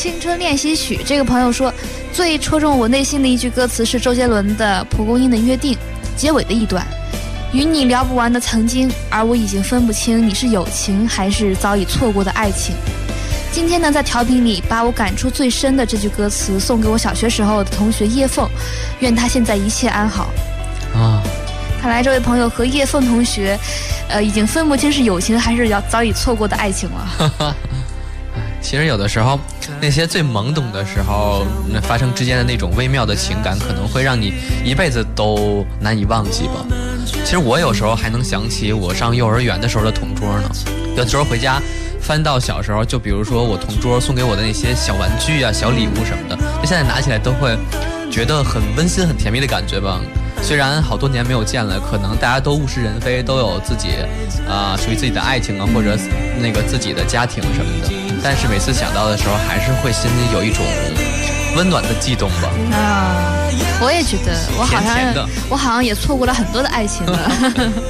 青春练习曲，这个朋友说，最戳中我内心的一句歌词是周杰伦的《蒲公英的约定》结尾的一段，与你聊不完的曾经，而我已经分不清你是友情还是早已错过的爱情。今天呢，在调频里把我感触最深的这句歌词送给我小学时候的同学叶凤，愿她现在一切安好。看来这位朋友和叶凤同学，已经分不清是友情还是早已错过的爱情了。 其实有的时候，那些最懵懂的时候，发生之间的那种微妙的情感，可能会让你一辈子都难以忘记吧。其实我有时候还能想起我上幼儿园的时候的同桌呢。有的时候回家翻到小时候，就比如说我同桌送给我的那些小玩具啊、小礼物什么的，就现在拿起来都会觉得很温馨、很甜蜜的感觉吧。虽然好多年没有见了，可能大家都物是人非，都有自己属于自己的爱情啊，或者那个自己的家庭什么的，但是每次想到的时候，还是会心里有一种温暖的悸动吧。 我也觉得我好像也错过了很多的爱情了。